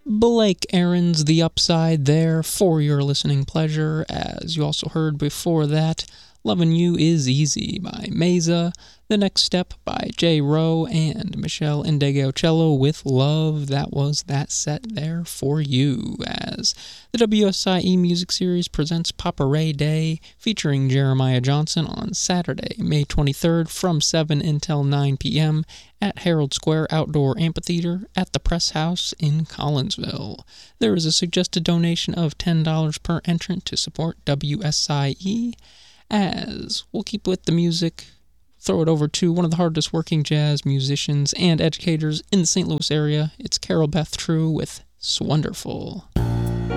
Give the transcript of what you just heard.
Blake Aaron's The Upside there for your listening pleasure. As you also heard before that, Lovin' You Is Easy by Meza, The Next Step by J. Rowe, and Michelle Indegocello with Love. That was that set there for you, as the WSIE Music Series presents Papa Ray Day, featuring Jeremiah Johnson on Saturday, May 23rd from 7 until 9 p.m. at Herald Square Outdoor Amphitheater at the Press House in Collinsville. There is a suggested donation of $10 per entrant to support WSIE. As we'll keep with the music, throw it over to one of the hardest working jazz musicians and educators in the St. Louis area. It's Carol Beth True with Swonderful.